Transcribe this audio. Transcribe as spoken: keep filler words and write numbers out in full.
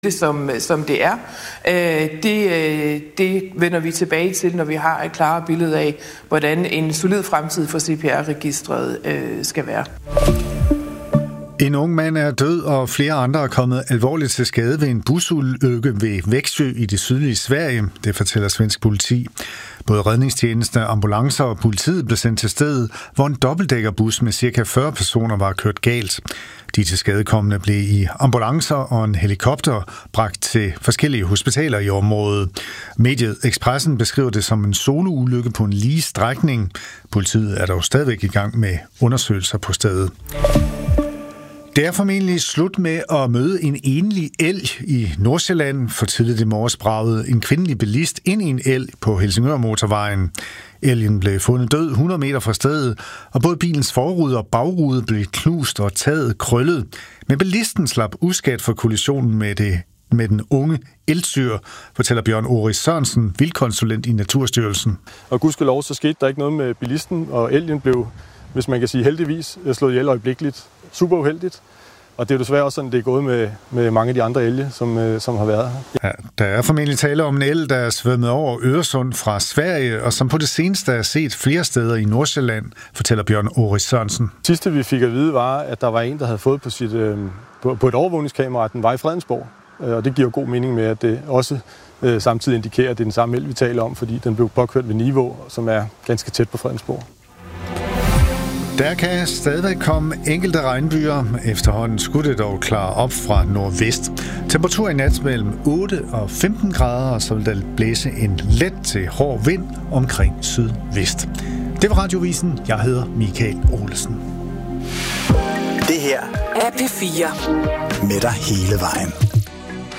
det, som, som det er. Det, det vender vi tilbage til, når vi har et klart billede af, hvordan en solid fremtid for C P R-registret skal være. En ung mand er død, og flere andre er kommet alvorligt til skade ved en busulykke ved Växjö i det sydlige Sverige, det fortæller svensk politi. Både redningstjeneste, ambulancer og politiet blev sendt til stedet, hvor en dobbeltdækkerbus med ca. fyrre personer var kørt galt. De tilskadekomne blev i ambulancer og en helikopter bragt til forskellige hospitaler i området. Mediet Expressen beskriver det som en soloulykke på en lige strækning. Politiet er dog stadigvæk i gang med undersøgelser på stedet. Det er formentlig slut med at møde en enlig elg i Nordsjælland. For tidligt i morges bragede en kvindelig bilist ind i en elg på Helsingør-motorvejen. Elgen blev fundet død hundrede meter fra stedet, og både bilens forrude og bagrude blev knust og taget krøllet. Men bilisten slap uskadt for kollisionen med, det, med den unge elgsyr, fortæller Bjørn Ori Sørensen, vildkonsulent i Naturstyrelsen. Og gudskelov, så skete der ikke noget med bilisten, og elgen blev, hvis man kan sige heldigvis, slået ihjel øjeblikkeligt. Super uheldigt. Og det er jo desværre også sådan, det er gået med, med mange af de andre elge, som, som har været her. Ja, der er formentlig tale om en elg, der er svømmet over Øresund fra Sverige, og som på det seneste er set flere steder i Nordsjælland, fortæller Bjørn Ori Sørensen. Sidste vi fik at vide var, at der var en, der havde fået på, sit, øh, på, på et overvågningskamera, at den var i Fredensborg. Og det giver god mening med, at det også øh, samtidig indikerer, at det er den samme elg, vi taler om, fordi den blev påkørt ved Nivå, som er ganske tæt på Fredensborg. Der kan stadig komme enkelte regnbyger. Efterhånden skulle det dog klare op fra nordvest. Temperatur i nat mellem otte og femten grader, og så vil der blæse en let til hård vind omkring sydvest. Det var Radiovisen. Jeg hedder Michael Olesen. Det her er P fire. Med dig hele vejen.